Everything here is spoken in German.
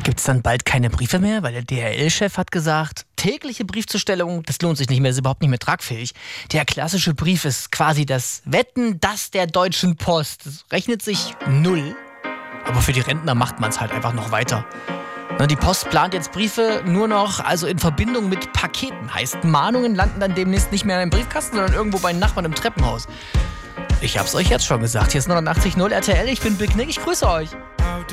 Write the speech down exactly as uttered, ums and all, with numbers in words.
Gibt es dann bald keine Briefe mehr? Weil der D H L-Chef hat gesagt, tägliche Briefzustellung, das lohnt sich nicht mehr, ist überhaupt nicht mehr tragfähig. Der klassische Brief ist quasi das Wetten, das der Deutschen Post. Das rechnet sich null. Aber für die Rentner macht man es halt einfach noch weiter. Die Post plant jetzt Briefe nur noch, also in Verbindung mit Paketen. Heißt, Mahnungen landen dann demnächst nicht mehr im Briefkasten, sondern irgendwo bei den Nachbarn im Treppenhaus. Ich hab's euch jetzt schon gesagt. Hier ist neunundachtzig Komma null R T L, ich bin Big Nick, ich grüße euch.